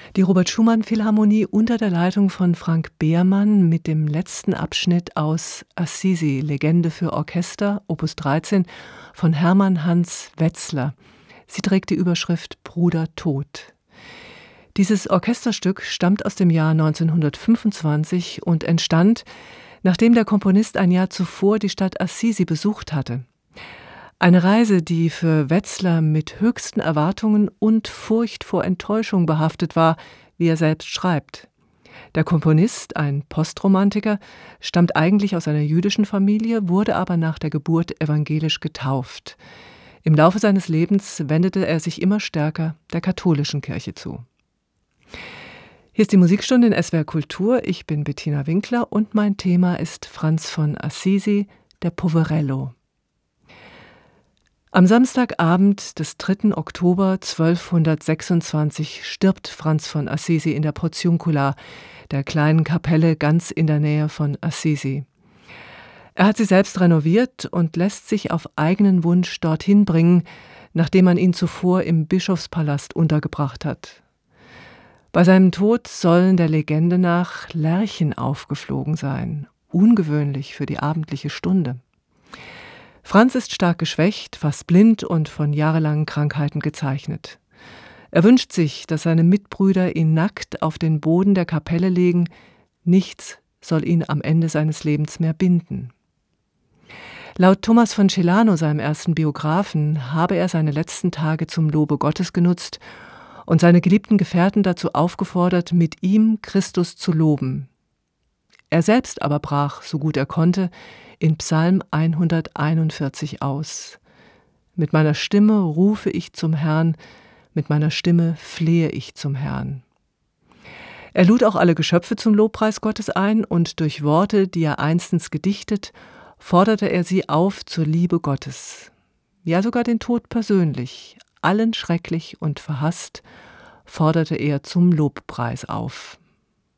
Die Robert-Schumann-Philharmonie unter der Leitung von Frank Behrmann mit dem letzten Abschnitt aus Assisi, Legende für Orchester, Opus 13 von Hermann Hans Wetzler. Sie trägt die Überschrift Bruder Tod. Dieses Orchesterstück stammt aus dem Jahr 1925 und entstand, nachdem der Komponist ein Jahr zuvor die Stadt Assisi besucht hatte. Eine Reise, die für Wetzler mit höchsten Erwartungen und Furcht vor Enttäuschung behaftet war, wie er selbst schreibt. Der Komponist, ein Postromantiker, stammt eigentlich aus einer jüdischen Familie, wurde aber nach der Geburt evangelisch getauft. Im Laufe seines Lebens wendete er sich immer stärker der katholischen Kirche zu. Hier ist die Musikstunde in SWR Kultur. Ich bin Bettina Winkler und mein Thema ist Franz von Assisi, der Poverello. Am Samstagabend des 3. Oktober 1226 stirbt Franz von Assisi in der Portiuncula, der kleinen Kapelle ganz in der Nähe von Assisi. Er hat sie selbst renoviert und lässt sich auf eigenen Wunsch dorthin bringen, nachdem man ihn zuvor im Bischofspalast untergebracht hat. Bei seinem Tod sollen der Legende nach Lerchen aufgeflogen sein, ungewöhnlich für die abendliche Stunde. Franz ist stark geschwächt, fast blind und von jahrelangen Krankheiten gezeichnet. Er wünscht sich, dass seine Mitbrüder ihn nackt auf den Boden der Kapelle legen. Nichts soll ihn am Ende seines Lebens mehr binden. Laut Thomas von Celano, seinem ersten Biografen, habe er seine letzten Tage zum Lobe Gottes genutzt und seine geliebten Gefährten dazu aufgefordert, mit ihm Christus zu loben. Er selbst aber brach, so gut er konnte, in Psalm 141 aus. Mit meiner Stimme rufe ich zum Herrn, mit meiner Stimme flehe ich zum Herrn. Er lud auch alle Geschöpfe zum Lobpreis Gottes ein und durch Worte, die er einstens gedichtet, forderte er sie auf zur Liebe Gottes. Ja, sogar den Tod persönlich, allen schrecklich und verhasst, forderte er zum Lobpreis auf.